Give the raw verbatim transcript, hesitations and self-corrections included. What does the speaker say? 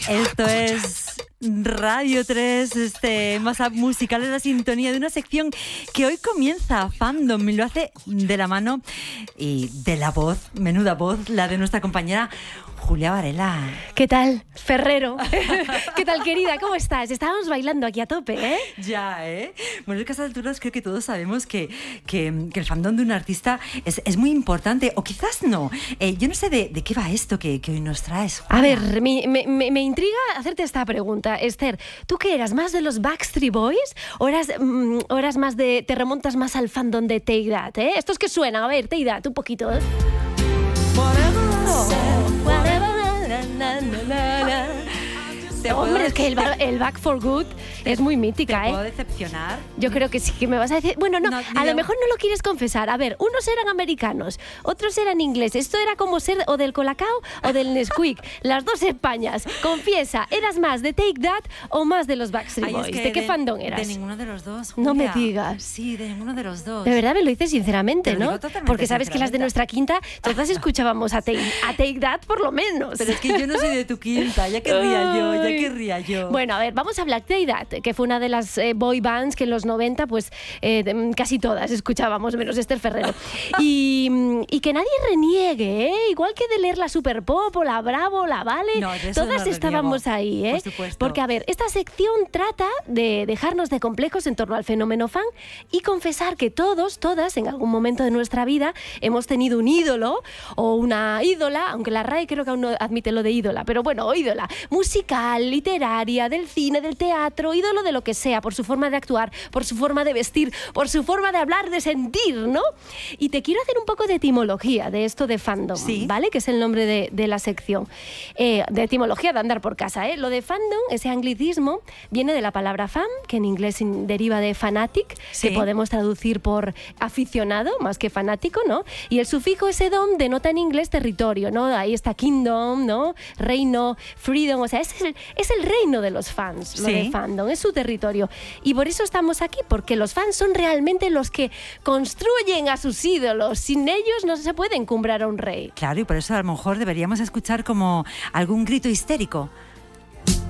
Esto es Radio tres, este WhatsApp musical, es la sintonía de una sección que hoy comienza Fandom y lo hace de la mano y de la voz, menuda voz, la de nuestra compañera Julia Varela. ¿Qué tal, Ferrero? ¿Qué tal, querida? ¿Cómo estás? Estábamos bailando aquí a tope, ¿eh? Ya, ¿eh? Bueno, es que a estas alturas creo que todos sabemos que, que, que el fandom de un artista es, es muy importante, o quizás no. Eh, yo no sé de, de qué va esto que, que hoy nos traes, Julia. A ver, me, me, me intriga hacerte esta pregunta, Esther. ¿Tú qué eras? ¿Más de los Backstreet Boys? ¿O eras, mm, o eras más de... te remontas más al fandom de Take That, eh? Estos que suenan, a ver, Take That, un poquito, ¿eh? Hombre, es que el, el Back for Good es muy mítica, ¿Te ¿eh? puedo decepcionar? Yo creo que sí, que me vas a decir... Bueno, no, No, a mira. lo mejor no lo quieres confesar. A ver, unos eran americanos, otros eran ingleses. Esto era como ser o del Colacao o del Nesquik. Las dos Españas. Confiesa, ¿eras más de Take That o más de los Backstreet Ay, Boys? es que ¿De qué de, fandom eras? De ninguno de los dos, No me Julia. digas. Sí, de ninguno de los dos. De verdad me lo dices sinceramente, Te lo ¿no? digo totalmente Porque sabes que las de sinceramente. nuestra quinta todas escuchábamos a Take, a Take That por lo menos. Pero es que yo no soy de tu quinta, ya querría yo, ya Ay. querría yo. Bueno, a ver, vamos a hablar de Take That, que fue una de las eh, boy bands que en los noventa, pues eh, de- casi todas escuchábamos, menos Esther Ferrero. Y, y que nadie reniegue, ¿eh? Igual que de leer la Super Pop o la Bravo, la Vale, No, de eso todas no estábamos reniego, ahí, ¿eh? por supuesto. Porque, a ver, esta sección trata de dejarnos de complejos en torno al fenómeno fan y confesar que todos, todas, en algún momento de nuestra vida hemos tenido un ídolo o una ídola, aunque la R A E creo que aún no admite lo de ídola, pero bueno, ídola, musical, literaria, del cine, del teatro, ídolo de lo que sea, por su forma de actuar, por su forma de vestir, por su forma de hablar, de sentir, ¿no? Y te quiero hacer un poco de etimología de esto de fandom, Sí. ¿vale? Que es el nombre de, de la sección. Eh, de etimología de andar por casa, ¿eh? Lo de fandom, ese anglicismo, viene de la palabra fan, que en inglés sin- deriva de fanatic, Sí. que podemos traducir por aficionado, más que fanático, ¿no? Y el sufijo ese dom denota en inglés territorio, ¿no? Ahí está kingdom, ¿no? Reino, freedom, o sea, es el, es el reino de los fans, lo Sí. de fandom, es su territorio. Y por eso estamos aquí, porque los fans son realmente los que construyen a sus ídolos. Sin ellos no se puede encumbrar a un rey. Claro, y por eso a lo mejor deberíamos escuchar como algún grito histérico